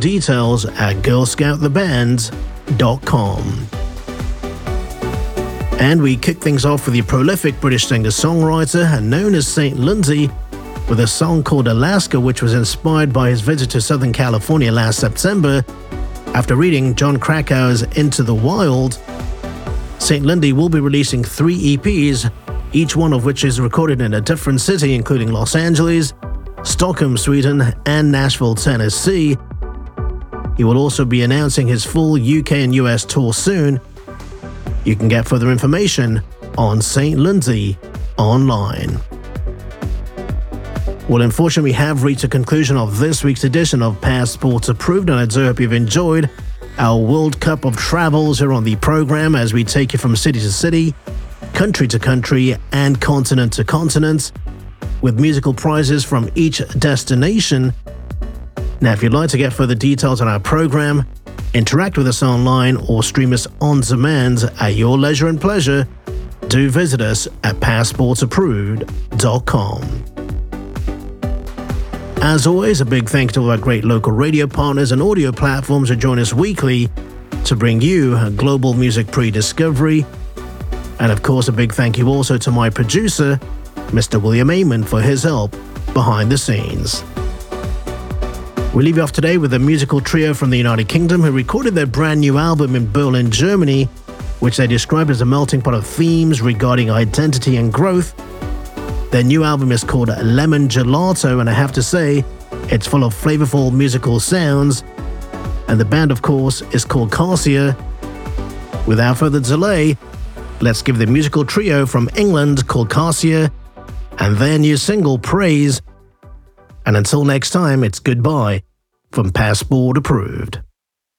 details at girlscouttheband.com. And we kick things off with the prolific British singer-songwriter known as Saint Lundy with a song called Alaska, which was inspired by his visit to Southern California last September. After reading Jon Krakauer's Into the Wild, Saint Lundy will be releasing 3 EPs, each one of which is recorded in a different city, including Los Angeles, Stockholm, Sweden, and Nashville, Tennessee. He will also be announcing his full UK and US tour soon. You can get further information on Saint Lundy online. Well, unfortunately, we have reached a conclusion of this week's edition of Passport Approved, and I do hope you've enjoyed our World Cup of travels here on the program as we take you from city to city, country to country, and continent to continent, with musical prizes from each destination. Now, if you'd like to get further details on our program, interact with us online, or stream us on demand at your leisure and pleasure, do visit us at passportapproved.com. As always, a big thanks to all our great local radio partners and audio platforms who join us weekly to bring you a global music pre-discovery. And of course, a big thank you also to my producer, Mr. William Amon, for his help behind the scenes. We leave you off today with a musical trio from the United Kingdom who recorded their brand new album in Berlin, Germany, which they describe as a melting pot of themes regarding identity and growth. Their new album is called Lemon Gelato, and I have to say, it's full of flavorful musical sounds. And the band, of course, is called Cassia. Without further delay, let's give the musical trio from England called Cassia and their new single, Praise. And until next time, it's goodbye from Passport Approved.